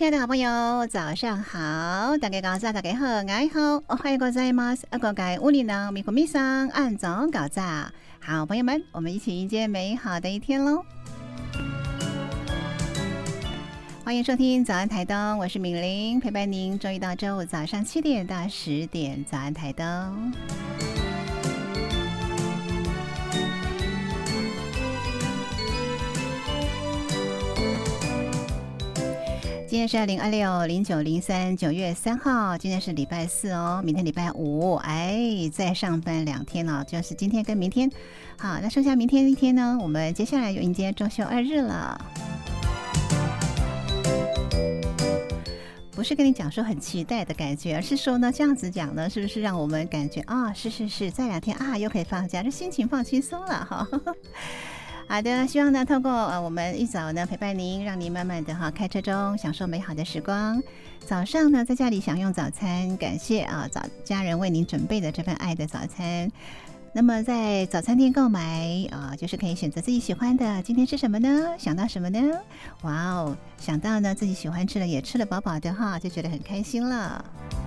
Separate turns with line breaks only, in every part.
亲爱的好朋友，早上好！大家早上大家好，我好，おはようございます。各位乌里呢，米库米桑，按早搞早。好朋友们，我们一起迎接美好的一天喽！欢迎收听早安台东，我是敏玲，陪伴您周一到周五早上7点到10点，早安台东。今天是2026-09-03 9月3号，今天是礼拜4哦，明天礼拜5，再上班2天哦，就是今天跟明天。好，那剩下明天一天呢，我们接下来就迎接周休2日了。不是跟你讲说很期待的感觉，而是说呢，这样子讲呢，是不是让我们感觉是，再2天又可以放假，这心情放轻松了哈。好的，希望呢，透过我们一早呢陪伴您，让您慢慢的开车中享受美好的时光。早上呢，在家里享用早餐，感谢家人为您准备的这份爱的早餐。那么在早餐店购买就是可以选择自己喜欢的。今天吃什么呢？想到什么呢？哇哦，想到呢自己喜欢吃了，也吃了饱饱的哈，就觉得很开心了。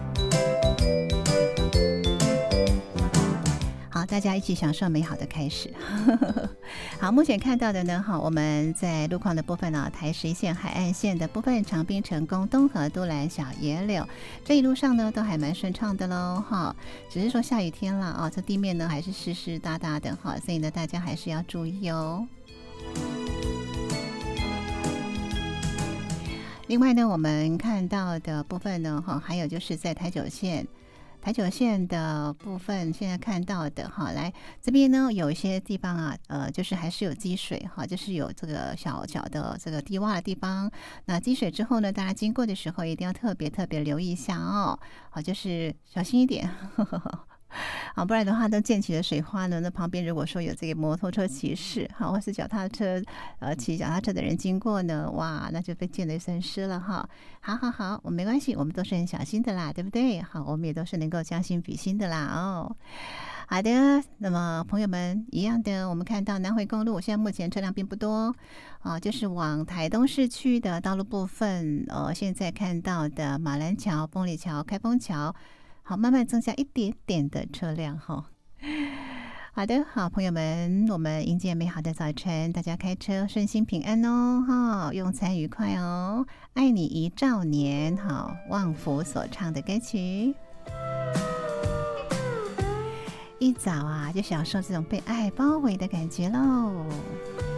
好，大家一起享受美好的开始。好，目前看到的呢，我们在路况的部分台10线、海岸线的部分，长滨、成功、东河、都兰、小野柳，这一路上呢都还蛮顺畅的喽哈。只是说下雨天了这地面呢还是湿湿哒哒的哈，所以呢大家还是要注意哦。另外呢，我们看到的部分呢还有就是在台九线的部分，现在看到的来这边呢有一些地方就是还是有积水就是有这个小的这个低洼的地方。那积水之后呢，大家经过的时候一定要特别留意一下就是小心一点。不然的话都溅起了水花呢，那旁边如果说有这个摩托车骑士或是脚踏车骑脚踏车的人经过呢，哇，那就被溅得损失了哈。好，我没关系，我们都是很小心的啦，对不对？好，我们也都是能够将心比心的啦好的，那么朋友们一样的，我们看到南回公路现在目前车辆并不多就是往台东市区的道路部分现在看到的马兰桥、丰里桥、开封桥，好，慢慢增加一点点的车辆好的，好朋友们，我们迎接美好的早晨，大家开车顺心平安用餐愉快爱你一兆年旺福所唱的歌曲，一早就享受这种被爱包围的感觉喽。